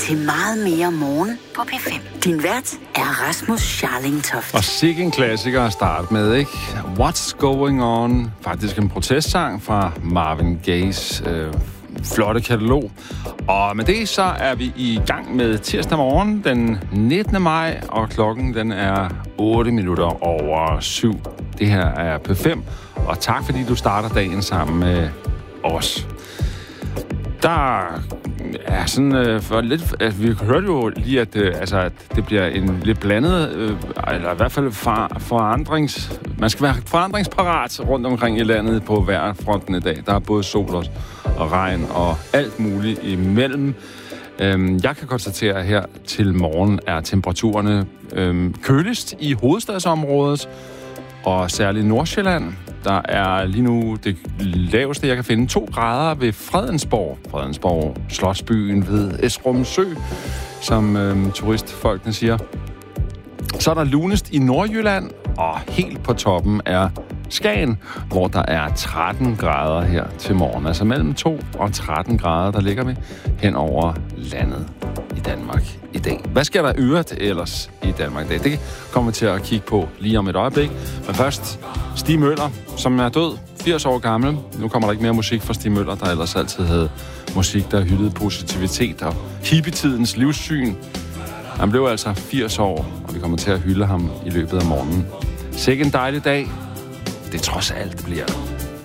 til meget mere morgen på P5. Din vært er Rasmus Scharling Toft. Og sikke en klassiker at starte med, ikke? What's Going On? Faktisk en protestsang fra Marvin Gayes flotte katalog. Og med det så er vi i gang med tirsdag morgen den 19. maj, og klokken den er 7:08. Det her er P5, og tak fordi du starter dagen sammen med os. Der er sådan for lidt... Altså, vi hørte jo lige, at det bliver en lidt blandet... eller i hvert fald man skal være forandringsparat rundt omkring i landet på hver fronten i dag. Der er både sol og regn og alt muligt imellem. Jeg kan konstatere, at her til morgen er temperaturerne køligst i hovedstadsområdet, og særligt Nordsjælland. Der er lige nu det laveste, jeg kan finde, 2 grader ved Fredensborg, Slotsbyen ved Esrum Sø, som turistfolkene siger. Så er der lunest i Nordjylland, og helt på toppen er Skagen, hvor der er 13 grader her til morgen. Altså mellem 2 og 13 grader, der ligger vi hen over landet i Danmark i dag. Hvad sker der øvrigt ellers i Danmark i dag? Det kommer vi til at kigge på lige om et øjeblik. Men først Stig Møller, som er død, 80 år gammel. Nu kommer der ikke mere musik fra Stig Møller, der ellers altid havde musik, der hyldede positivitet og hippietidens livssyn. Han blev altså 80 år, og vi kommer til at hylde ham i løbet af morgenen. Sikke en dejlig dag. Det trods alt bliver.